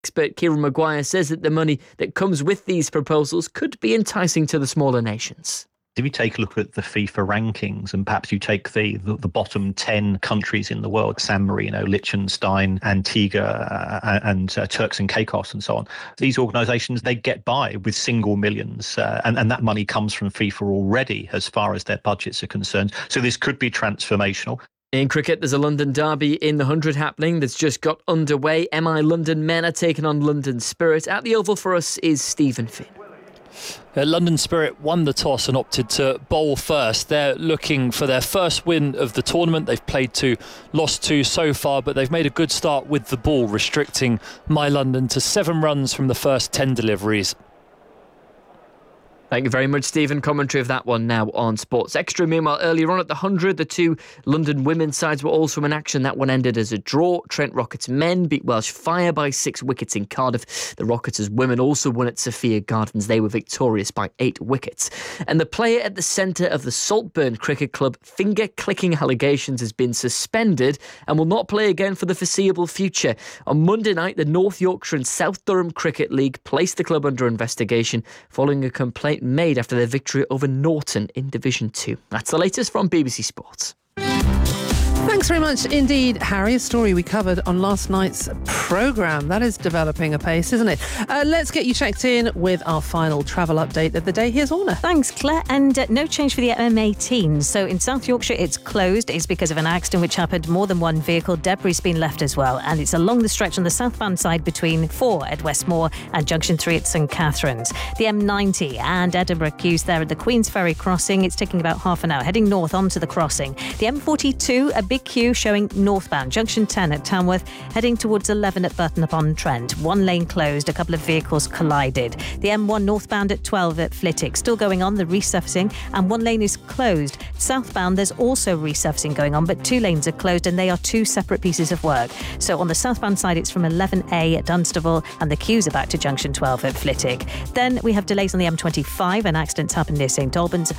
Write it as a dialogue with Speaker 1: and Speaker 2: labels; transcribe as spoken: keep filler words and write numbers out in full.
Speaker 1: Expert Kieran Maguire says that the money that comes with these proposals could be enticing to the smaller nations.
Speaker 2: If you take a look at the FIFA rankings and perhaps you take the, the, the bottom ten countries in the world, San Marino, Liechtenstein, Antigua uh, and uh, Turks and Caicos and so on, these organisations, they get by with single millions uh, and, and that money comes from FIFA already as far as their budgets are concerned. So this could be transformational.
Speaker 1: In cricket, there's a London derby in the hundred happening that's just got underway. M I London men are taking on London Spirit. At the Oval for us is Stephen Finn.
Speaker 3: Uh, London Spirit won the toss and opted to bowl first. They're looking for their first win of the tournament. They've played two, lost two so far, but they've made a good start with the ball, restricting My London to seven runs from the first ten deliveries.
Speaker 1: Thank you very much, Stephen. Commentary of that one now on Sports Extra. Meanwhile, earlier on at the hundred, the two London women's sides were also in action. That one ended as a draw. Trent Rockets men beat Welsh Fire by six wickets in Cardiff. The Rockets women also won at Sophia Gardens. They were victorious by eight wickets. And the player at the centre of the Saltburn Cricket Club finger-clicking allegations has been suspended and will not play again for the foreseeable future. On Monday night, the North Yorkshire and South Durham Cricket League placed the club under investigation following a complaint made after their victory over Norton in Division two. That's the latest from B B C Sports.
Speaker 4: Thanks very much indeed, Harry. A story we covered on last night's programme. That is developing apace, isn't it? Uh, let's get you checked in with our final travel update of the day. Here's Orna.
Speaker 5: Thanks, Claire. And uh, no change for the M eighteen. So in South Yorkshire, it's closed. It's because of an accident which happened. More than one vehicle. Debris has been left as well. And it's along the stretch on the southbound side between four at Westmoor and Junction three at St Catherine's. The M ninety and Edinburgh queues there at the Queen's Ferry crossing. It's taking about half an hour. Heading north onto the crossing. The M forty-two, a big queue showing northbound. Junction ten at Tamworth, heading towards eleven at Burton-upon-Trent. One lane closed, a couple of vehicles collided. The M one northbound at twelve at Flitwick, still going on, the resurfacing, and one lane is closed. Southbound, there's also resurfacing going on, but two lanes are closed and they are two separate pieces of work. So on the southbound side, it's from eleven A at Dunstable and the queues are back to Junction twelve at Flitwick. Then we have delays on the M twenty-five. An accident's happened near St Albans